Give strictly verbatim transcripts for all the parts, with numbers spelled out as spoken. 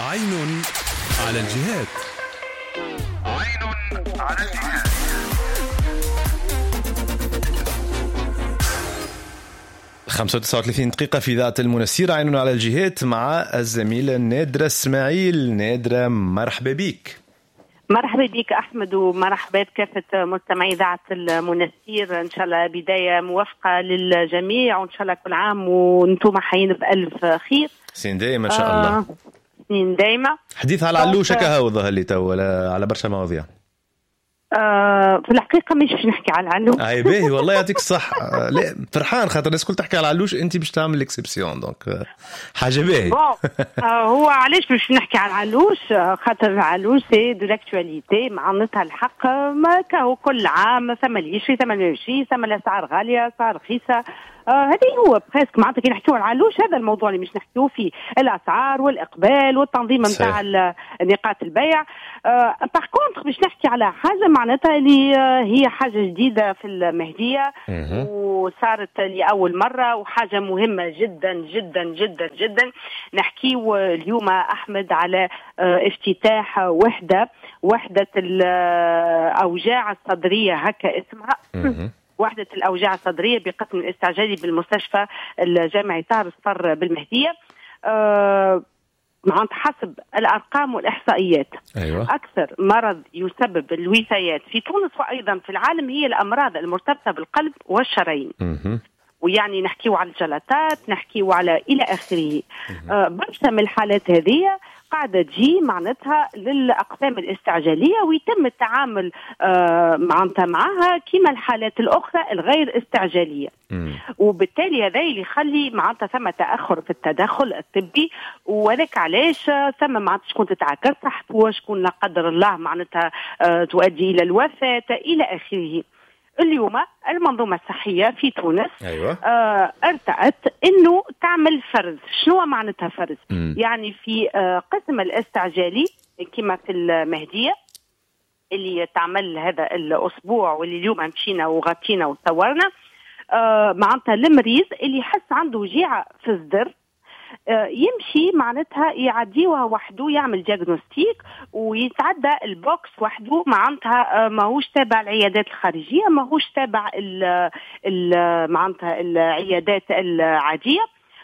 عين على الجهات. عين على الجهات. خمسة وتسعة وثلاثين دقيقة في ذات المنسير. عين على الجهات مع الزميلة نادرة اسماعيل. نادرة مرحبا بك. مرحبا بك أحمد، ومرحبا بكافة مستمعي إذاعة المنسير. إن شاء الله بداية موفقة للجميع، وإن شاء الله كل عام وأنتم حيين بألف خير. سين دايما إن شاء الله. سين دايما. حديث على علوشة كهو ظهر لي تو على برشا مواضيع. آه في الحقيقة مش باش نحكي على العلوش. اي باهي والله يعطيك الصح. آه لا فرحان خاطر الناس كل تحكي على العلوش، انت باش تعمل اكسبسيون دونك آه حاجة باهي. آه هو علاش باش نحكي على العلوش؟ خاطر العلوش سي دو لاكتواليتي، معناتها الحق ما كهو كل عام ثم اللي يشري ثم اللي يمشي، ثم الاسعار غالية اسعار رخيصة. هذه آه هو بريسك معناتها كي نحكيو على العلوش هذا الموضوع اللي مش نحكيو فيه، الاسعار والاقبال والتنظيم نتاع نقاط البيع. آه باغ كونطخ باش نحكي على حاجه معناتها اللي آه هي حاجه جديده في المهديه وصارت لاول مره، وحاجه مهمه جدا جدا جدا جدا. نحكيو اليوم احمد على آه افتتاح وحده وحده الاوجاع الصدريه، هكا اسمها وحدة الأوجاع الصدرية بقسم الاستعجالي بالمستشفى الجامعي طاهر الصفر بالمهدية. أه معناتها حسب الأرقام والإحصائيات، أيوة. أكثر مرض يسبب الوفيات في تونس وأيضا في العالم هي الأمراض المرتبطة بالقلب والشرايين. ويعني نحكيو على الجلطات، نحكيو على إلى آخره. أه برشا من الحالات هذه قاعدة تجي معناتها للأقسام الاستعجالية، ويتم التعامل آه معناتها معها كما الحالات الأخرى الغير استعجالية. مم. وبالتالي هذا اللي يخلي معناتها ثم تأخر في التدخل الطبي، وذلك علاش ثم معناتها شكون تتعكر صحته وشكون لا قدر الله معناتها آه تؤدي إلى الوفاة إلى آخره. اليوم المنظومة الصحية في تونس أيوة. آه ارتأت انه تعمل فرز. شنو معناتها فرز؟ مم. يعني في آه قسم الاستعجالي كما في المهدية اللي تعمل هذا الاسبوع واللي اليوم مشينا وغطينا وصورنا، آه معناتها المريض اللي يحس عنده وجيعة في الصدر يمشي معناتها يعديوها وحده، يعمل دياغنوستيك ويتعدى البوكس وحده، معناتها ماهوش تابع العيادات الخارجية، ماهوش تابع ال معناتها العيادات العادية.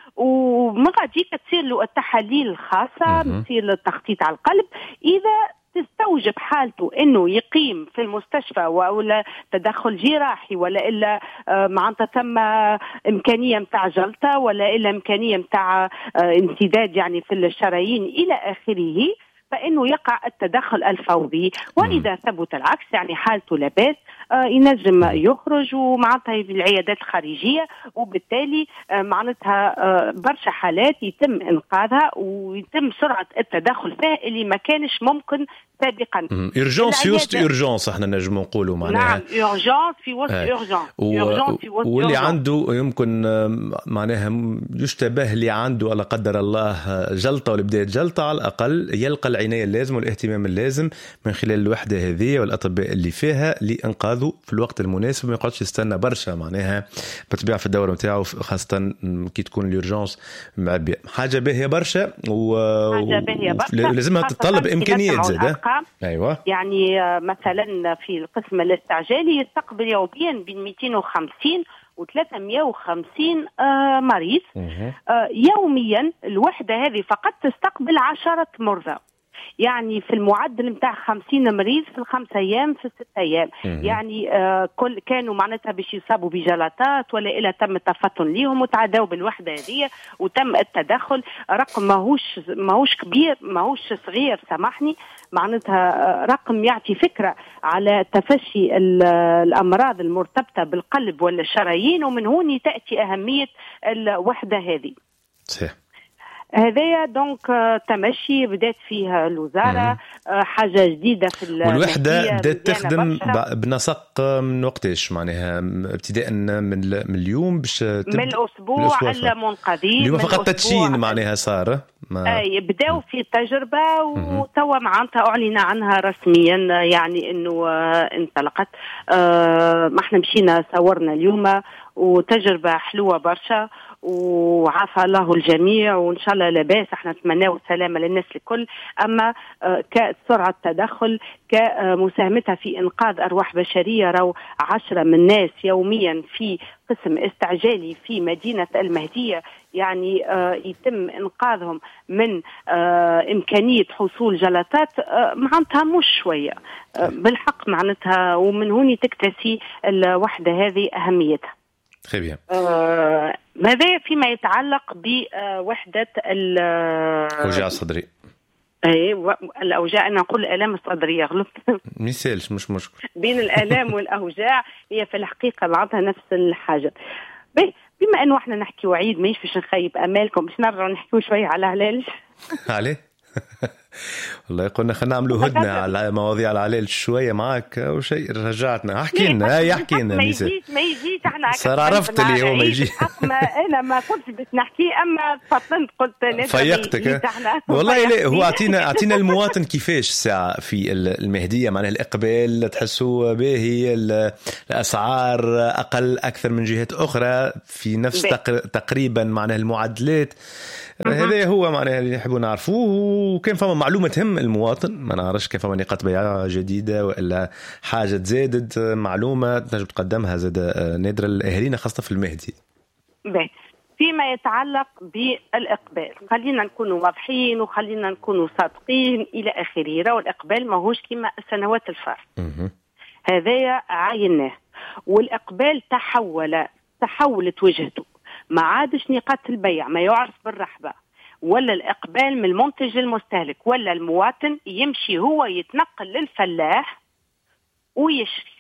ومن غاديك تصير له التحاليل الخاصة، تصير التخطيط على القلب. إذا تستوجب حالته انه يقيم في المستشفى ولا تدخل جراحي ولا الا معناتها ثم امكانيه متاع جلطه ولا الا امكانيه متاع انسداد يعني في الشرايين الى اخره، فانه يقع التدخل الفوري. واذا ثبت العكس يعني حالته لاباس آه ينجم يخرج ومعناتها في العيادات الخارجيه، وبالتالي آه معناتها آه برشا حالات يتم انقاذها ويتم سرعه التدخل فيها اللي ما كانش ممكن سابقا. اورجونس في وسط اورجونس احنا نجم نقولوا معناها. نعم اورجونس في وسط اورجونس و... في وسط واللي عنده يمكن معناها يشتبه اللي عنده لا قدر الله جلطه ولا بدايه جلطه، على الاقل يلقى العنايه اللازمه والاهتمام اللازم من خلال الوحده هذه والاطباء اللي فيها لانقاذه في الوقت المناسب، ما يقعدش يستنى برشا معناها بتبيع في الدوره نتاعو، خاصه كي تكون الاورجونس معبيه. حاجه باهيه برشا و... حاجه باهيه برشا لازمها تتطلب امكانيات زاده. أيوة. يعني مثلا في القسم الاستعجالي يستقبل يوميا بين مئتين وخمسين و ثلاثمئة وخمسين آه مريض. آه يوميا الوحدة هذه فقط تستقبل عشرة مرضى، يعني في المعدل متاع خمسين مريض في الخمسة أيام في الست أيام. يعني آه كل كانوا معناتها باش يصابوا بجلطات ولا إلا تم التفطن ليهم وتعدوا بالوحدة هذه وتم التدخل. رقم ماهوش ماهوش كبير ماهوش صغير سامحني، معناتها رقم يعطي فكرة على تفشي الأمراض المرتبطة بالقلب ولا الشرايين، ومن هون تأتي أهمية الوحدة هذه. صحيح. هذايا دونك تمشي بدات فيها الوزاره مم. حاجه جديده في والوحده بدات تخدم بنسق من وقتاش معناها ابتداء من من اليوم باش من الاسبوع المنقذين. اليوم فقط تدشين معناها صار ما... اي بداوا في التجربه وتوا معناتها اعلن عنها رسميا، يعني انه انطلقت. آه ما احنا مشينا صورنا اليوم وتجربه حلوه برشا، وعافى الله الجميع وإن شاء الله لاباس. احنا نتمناو السلامة للناس الكل. أما كسرعة تدخل كمساهمتها في إنقاذ أرواح بشرية، رو عشرة من ناس يوميا في قسم استعجالي في مدينة المهدية، يعني يتم إنقاذهم من إمكانية حصول جلطات، معناتها مش شوية بالحق معناتها. ومن هوني تكتسي الوحدة هذه أهميتها. آه ماذا فيما يتعلق بوحدة الأوجاع الصدرية؟ اي الأوجاع، أنا نقول الآلام الصدرية، غلط ميسالش مش مشكل. بين الآلام والأوجاع هي في الحقيقة بعضها نفس الحاجة. بما أنه احنا نحكي وعيد ماهيش باش نخيب أمالكم، باش نرجع نحكي شوية على هلال. عليه والله قلنا خلينا نعملوا هدنة على مواضيع العلال شوية معك وشيء رجعتنا. احكي لنا هاي احكي لنا. ما يجيش ما يجيش احنا صار عرفت اللي هو ما يجي. انا ما قلتش باش نحكي، اما فطنت قلت لازم فيقتك والله. لا هو اعطينا اعطينا المواطن كيفاش الساعة في المهدية، معناها الإقبال تحسوا به، هي الأسعار أقل أكثر من جهات أخرى في نفس تقريبا معناها المعدلات. هذا هو معناها اللي نحبوا نعرفوه. وكان فما معلومة تهم المواطن، ما نعرفش كان فما نقاط بيع جديدة ولا حاجة زادت، معلومة تنجم تقدمها زاد نادرة الأهالينا خاصة في المهدي. بي. فيما يتعلق بالإقبال خلينا نكون واضحين وخلينا نكون صادقين إلى آخره. والإقبال ما هوش كما السنوات الفارطة، هذا عايناه. والإقبال تحول تحولت وجهته، ما عادش نقاط البيع ما يعرف بالرحبة، ولا الإقبال من المنتج للمستهلك، ولا المواطن يمشي هو يتنقل للفلاح ويشري.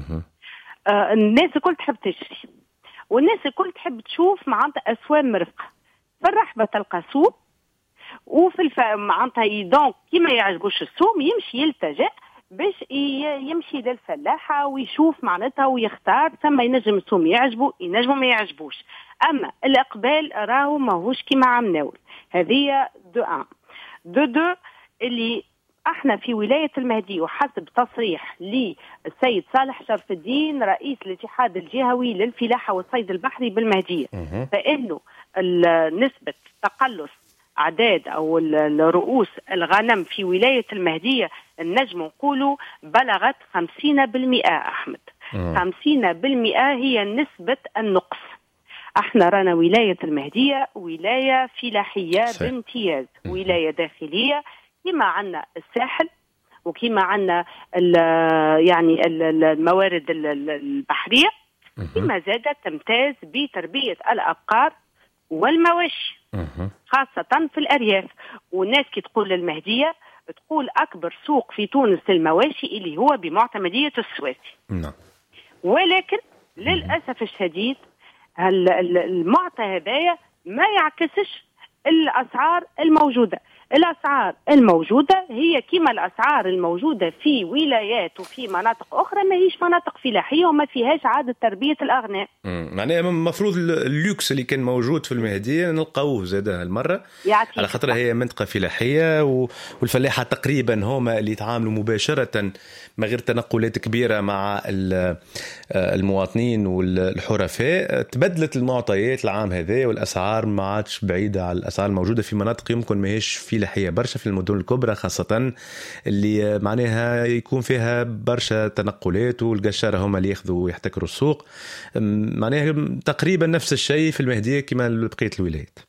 آه الناس الكل تحب تشري، والناس الكل تحب تشوف معناتها أسواق مرفقة. في الرحبة تلقى سوق، وفي الف... معناتها يدونك كيما يعجبوش السوق يمشي يلتجئ باش يمشي للفلاحة ويشوف معناتها ويختار. ثم ينجم السوم يعجبه ينجم ما يعجبوش. أما الإقبال راهو ما هوش كيما عم ناول. هذه دو أن دو دو اللي احنا في ولاية المهدي، وحسب تصريح للسيد صالح شرف الدين رئيس الاتحاد الجهوي للفلاحة والصيد البحري بالمهدية، فإنه نسبة تقلص أعداد أو الرؤوس الغنم في ولاية المهدية النجم نقولوا بلغت خمسين بالمئة. أحمد خمسين بالمئة هي نسبة النقص. احنا رانا ولاية المهدية ولاية فلاحية بامتياز، ولاية داخلية كما عنا الساحل وكما عنا ال يعني ال الموارد البحرية، كما زادت تمتاز بتربية الأبقار والمواشي خاصة في الأرياف. والناس كي تقول للمهدية تقول أكبر سوق في تونس للمواشي اللي هو بمعتمدية السواسي. ولكن للأسف الشديد المعطى هذايا ما يعكسش الأسعار الموجودة. الأسعار الموجودة هي كما الأسعار الموجودة في ولايات وفي مناطق أخرى، ما هيش مناطق فلاحية وما فيهاش عادة تربية الأغنام. معناها المفروض اللوكس اللي كان موجود في المهدية نلقاوه زادها المرة على خاطر هي منطقة فلاحية، والفلاحة تقريبا هما اللي يتعاملوا مباشرة من غير تنقلات كبيرة مع المواطنين والحرفاء. تبدلت المعطيات العام هذا والأسعار ما عادش بعيدة على الأسعار الموجودة في مناطق يمكن ما هيش فلاحية برشا، في المدن الكبرى خاصة اللي معناها يكون فيها برشا تنقلات والقشارة هم اللي ياخذوا ويحتكروا السوق. معناها تقريبا نفس الشيء في المهدية كما بقية الولايات.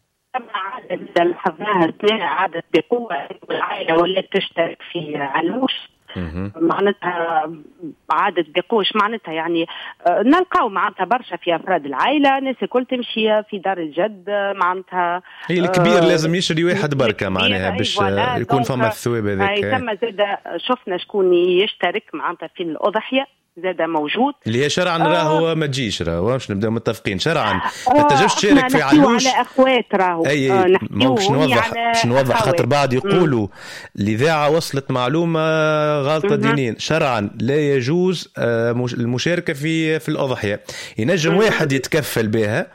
عادة لاحظناها عادة بقوة العائلة ولا تشترك في علوش معناتها عادة بقوش معناتها يعني نلقاو معناتها برشا في أفراد العائلة ناس الكل تمشي في دار الجد معناتها هي الكبير آه لازم يشري واحد بركة معناها باش يكون فما الثواب هذاك. ثم زاد شفنا شكون يشترك معناتها في الأضحية زاد موجود اللي هي شرعا راهو آه ما تجيش راهو باش نبداو متفقين شرعا ما تنجمش تشارك في علوش على اخوات راهو اي آه باش نوضح باش نوضح خاطر بعض يقولوا الاذاعه وصلت معلومه غلطه دينيا. شرعا لا يجوز المشاركه في في الاضحيه. ينجم واحد يتكفل بها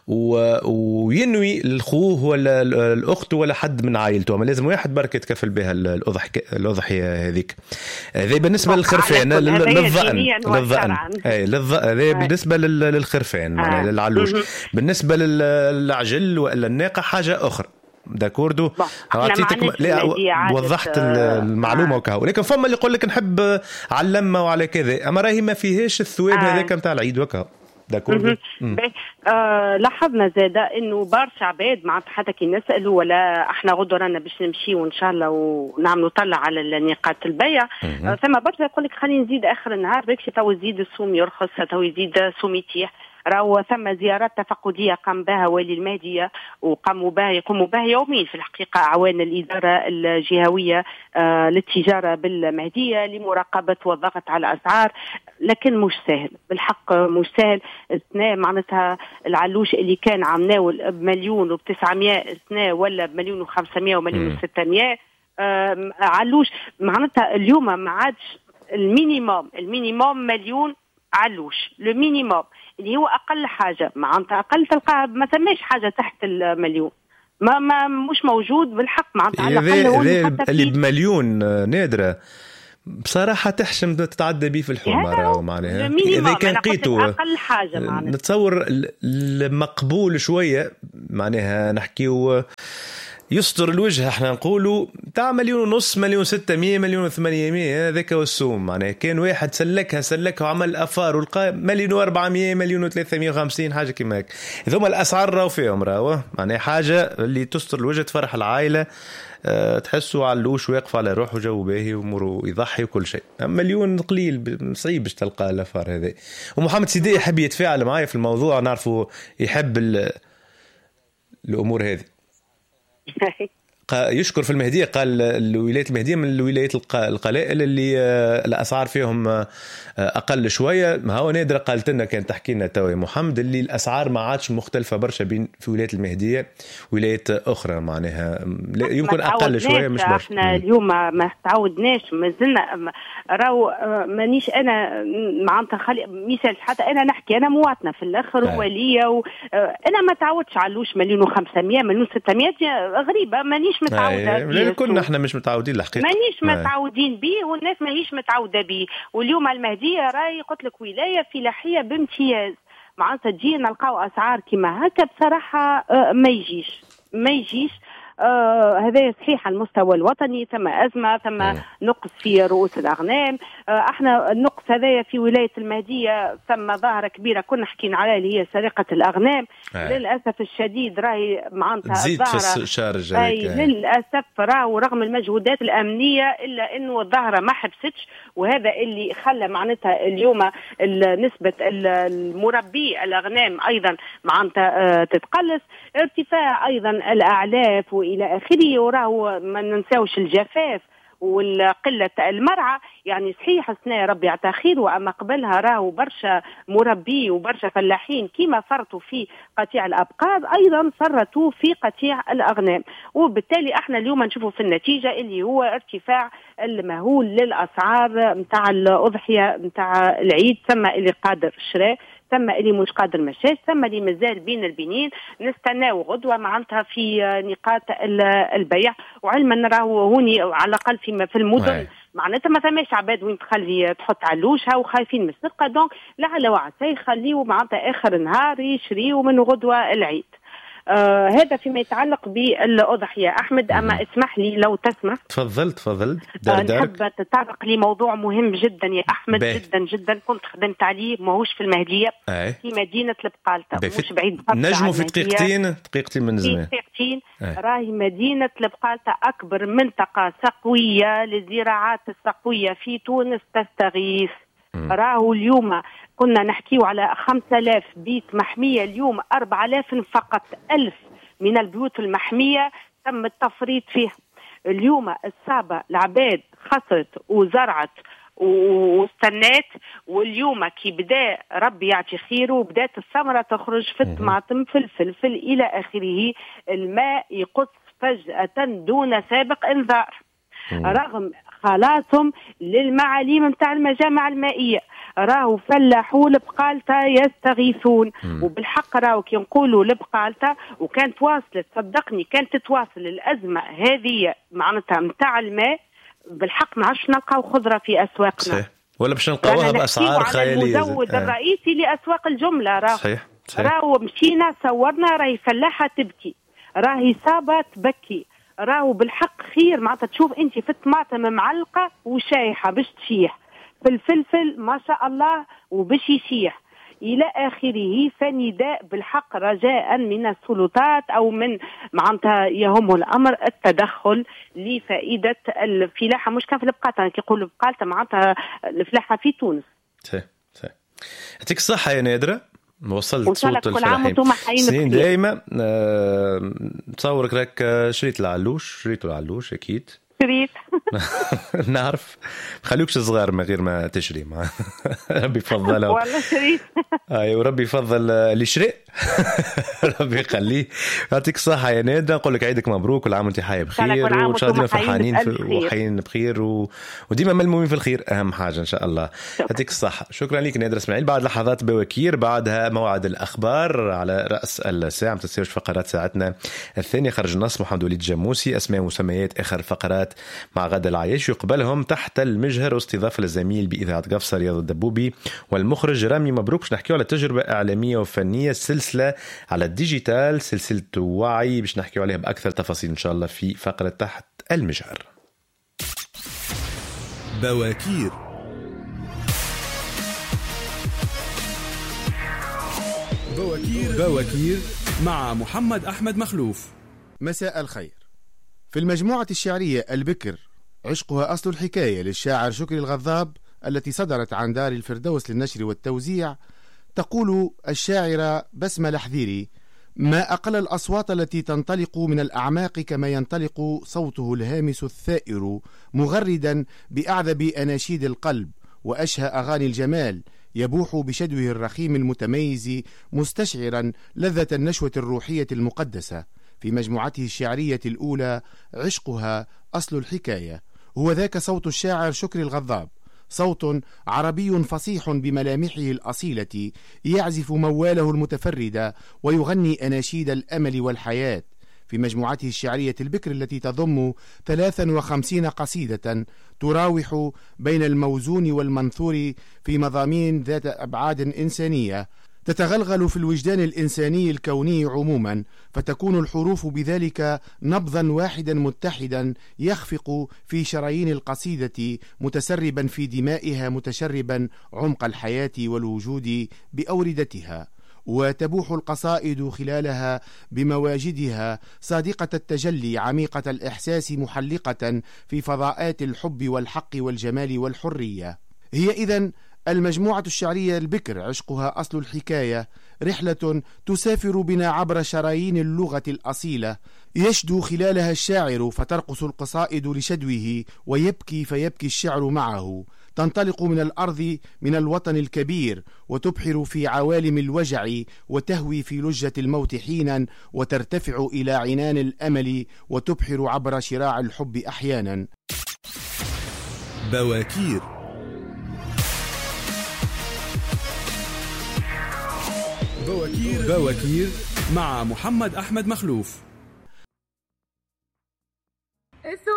وينوي الخوه ولا الأخت ولا حد من عائلته، ما لازم واحد برك يتكفل بها الأضحية هذيك. هذا بالنسبة للخرفان للظأن للظأن أي للظأن بالنسبة للخرفان آه. للعلوش. بالنسبة للعجل ولا الناقة حاجة أخرى. داكوردو عطيتك لا وضحت المعلومه آه. وكهو، ولكن فما اللي يقول لك نحب على اللمه وعلى كذا، اما راهي ما فيهاش الثواب آه. هذاك نتاع العيد وكهو. داكوردو آه لاحظنا زاده انه برشا عباد معناتها حتى كي نسالوا ولا احنا غدوه رانا باش نمشيو ان شاء الله ونعملوا طلع على نقاط البيع آه ثم برشا يقول لك خلينا نزيد اخر النهار باش تو يزيد السوم يرخص تو يزيد السوم يتيح. راهو ثم زيارات تفقديه قام بها والي المهديه وقاموا بها يقوموا بها يوميا في الحقيقه اعوان الاداره الجهويه آه للتجاره بالمهديه لمراقبه والضغط على الاسعار، لكن مش سهل بالحق مش سهل. السنه معناتها العلوش اللي كان عمناول بمليون وبتسعمائة السنه ولا بمليون وخمسمائة ومليون وستمائة آه علوش معناتها اليوم ما عادش المينيموم المينيموم مليون علوش لو مينيموم اللي هو اقل حاجه معناتها اقل تلقى ما ثماش حاجه تحت المليون ما, ما مش موجود بالحق معناتها على الاقل هو اللي بمليون نادره بصراحه تحشم تتعدى بيه في الحومه معناها اذا كان قيتو اقل حاجه معناها نتصور المقبول شويه معناها نحكيو يستر الوجه احنا نقولوا تاع مليون ونص مليون ستمية مليون وثمانمية هذاك والسوم معناها كان واحد سلكها سلكها وعمل افار ولقى مليون واربعمية مليون وثلاثمية وخمسين حاجه كيما هيك. هذوما الاسعار راهو فيهم راهو معناها حاجه اللي تستر الوجه تفرح العائله أه تحسوا علوش واقف على روحه جو باهي ومرو يضحي وكل شيء. مليون قليل صعيب باش تلقى الافار هذه. ومحمد سيدي يحب يتفاعل معايا في الموضوع نعرفه يحب الامور هذه. يشكر في المهدية قال الولايات المهدية من الولايات القلائل اللي الأسعار فيهم أقل شوية. ما هو نادر قالت لنا كان تحكي لنا توي محمد اللي الأسعار ما عادش مختلفة برشا بين في ولايات المهدية ولايات أخرى معناها يمكن أقل شوية مش برشا. احنا اليوم ما تعودناش ما زلنا راو مانيش أنا معناتها خلي مثال حتى أنا نحكي أنا مواطنة في الآخر آه. ولية وأنا ما تعودش علوش مليون وخمسمية مليون ستمية غريبة مانيش متعودة بيه. كنا احنا مش متعودين الحقيقة مانيش متعودين بيه والناس ماهيش متعودة بيه. واليوم المهدية راي قلت لك ولاية فلاحية بامتياز معناتها تجي نلقاو أسعار كما هكا بصراحة ما يجيش ما يجيش آه هذا صحيح على المستوى الوطني ثم أزمة ثم م. نقص في رؤوس الأغنام. آه احنا النقص هذا في ولاية المهدية ثم ظاهرة كبيرة كنا حكينا عليها اللي هي سرقة الأغنام. آه. للأسف الشديد راهي معناتها تزيد في الشارج للأسف راهو رغم المجهودات الأمنية إلا إنه الظاهرة ما حبستش وهذا اللي خلى معناتها اليوم نسبة المربي الأغنام أيضا معناتها آه تتقلص. ارتفاع أيضا الأعلاف إلى آخره وراهو ما ننساوش الجفاف والقلة المرعى. يعني صحيح السنة ربي يعطى خير وأما قبلها راهو برشا مربي وبرشا فلاحين كيما فرطوا في قطيع الأبقار أيضا فرطوا في قطيع الأغنام وبالتالي احنا اليوم نشوفوا في النتيجة اللي هو ارتفاع المهول للأسعار متاع الأضحية متاع العيد ثم اللي قادر الشراء ثم اللي مش قادر مشاش ثم اللي مازال بين البنين نستناو غدوة معناتها في نقاط البيع. وعلما راهو هوني على الأقل في في المدن معناتها ما ثماش عباد وين تخلي تحط علوشها وخايفين من السرقة دونك لعل وعسى يخليوا معناتها آخر نهار يشريوا من غدوة العيد. آه هذا فيما يتعلق بالأضحية. أحمد أما اسمح لي لو تسمح تفضل تفضل آه نحب تتطرق لي موضوع مهم جدا يا أحمد بي. جدا جدا كنت خدمت عليه ماهوش في المهدية أي. في مدينة البقالة مش بعيد نجموا في دقيقتين دقيقتين من زمان في دقيقتين راهي مدينة البقالة أكبر منطقة سقوية للزراعات السقوية في تونس تستغيث. راهو اليوم كنا نحكيو على خمسة آلاف بيت محمية اليوم أربعة آلاف فقط ألف من البيوت المحمية تم التفريط فيها. اليوم الصعبة العباد خسرت وزرعت واستنات واليوم كي بدا ربي يعطي خيره وبدات الثمرة تخرج في الطماطم في الفلفل إلى آخره الماء يقص فجأة دون سابق إنذار رغم خلاصهم للمعاليم متاع المجامع المائية راهو فلاحوا البقالته يستغيثون. م. وبالحق راهو كي نقولوا البقالته وكانت واصلت، صدقني كانت تواصل الأزمة هذه معناتها متاع الماء، بالحق ما عادش نلقاو خضرة في أسواقنا. صحيح. ولا باش نلقاوها بأسعار خيالية. المزود آه. الرئيسي لأسواق الجملة راهو. صحيح. صحيح. راهو مشينا صورنا راهي فلاحة تبكي، راهي صابة تبكي، راهو بالحق خير معناتها تشوف انت في الطماطم معلقة وشايحة باش تشيح، في الفلفل ما شاء الله وباش يشيح إلى آخره. فنداء بالحق رجاء من السلطات أو من معناتها يهم الأمر التدخل لفائدة الفلاحة، مش كان في البقالة كي يقولوا البقالة معناتها الفلاحة في تونس. صحيح صحيح. يعطيك الصحة يا نادرة، وصلت صوت الفلاحين. سنين دائما أه... تصورك راك شريت العلوش، شريتوا العلوش أكيد. شريت. نعرف خليكش صغار من غير ما تشري ما ربي يفضله. والله شريت. اي وربي يفضل اللي شري. ربي يخليه. يعطيك الصحة يا نادرة، نقول لك عيدك مبروك، والعام وانت حي بخير، وان شاء الله فرحانين وحيين بخير و... وديما ملمومين في الخير، اهم حاجة ان شاء الله. يعطيك الصحة. شكرا لك نادرة اسماعيل. بعد لحظات بوكير، بعدها موعد الاخبار على راس الساعة، ما تنساوش فقرات ساعتنا الثانية، خرج النص محمد وليد جاموسي، اسماء مسميات اخر فقرات مع غدا العيش، يقبلهم تحت المجهر، واستضافة للزميل بإذاعة قفصة رياض الدبوبي والمخرج رامي مبروك. باش نحكيو على تجربة إعلامية وفنية، سلسلة على الديجيتال، سلسلة وعي، باش نحكيو عليها بأكثر تفاصيل إن شاء الله في فقرة تحت المجهر. بواكير بواكير بواكير مع محمد أحمد مخلوف. مساء الخير. في المجموعة الشعرية البكر عشقها أصل الحكاية للشاعر شكري الغضاب التي صدرت عن دار الفردوس للنشر والتوزيع، تقول الشاعرة بسمة الحذيري: ما أقل الأصوات التي تنطلق من الأعماق كما ينطلق صوته الهامس الثائر، مغردا بأعذب أناشيد القلب وأشهى أغاني الجمال، يبوح بشدوه الرخيم المتميز مستشعرا لذة النشوة الروحية المقدسة. في مجموعته الشعرية الأولى عشقها أصل الحكاية، هو ذاك صوت الشاعر شكري الغضاب، صوت عربي فصيح بملامحه الأصيلة، يعزف مواله المتفردة ويغني أناشيد الأمل والحياة. في مجموعته الشعرية البكر التي تضم ثلاثا وخمسين قصيدة تراوح بين الموزون والمنثور في مضامين ذات أبعاد إنسانية، تتغلغل في الوجدان الإنساني الكوني عموما، فتكون الحروف بذلك نبضا واحدا متحدا يخفق في شرايين القصيدة، متسربا في دمائها، متشربا عمق الحياة والوجود بأوردتها. وتبوح القصائد خلالها بمواجدها صادقة التجلي، عميقة الإحساس، محلقة في فضاءات الحب والحق والجمال والحرية. هي إذن المجموعة الشعرية البكر عشقها أصل الحكاية، رحلة تسافر بنا عبر شرايين اللغة الأصيلة، يشدو خلالها الشاعر فترقص القصائد لشدوه، ويبكي فيبكي الشعر معه، تنطلق من الأرض من الوطن الكبير، وتبحر في عوالم الوجع، وتهوي في لجة الموت حينا، وترتفع إلى عنان الأمل، وتبحر عبر شراع الحب أحيانا. بواكير بواكير بواكير مع محمد أحمد مخلوف.